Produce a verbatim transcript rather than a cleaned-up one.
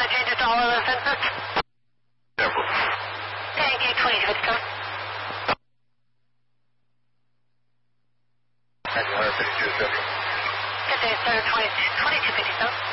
I change it to all of those census? Careful. Thank you, twenty-two fifty-seven. Thank you, one fifty-two, Central. Good day, sir, twenty-two fifty-seven.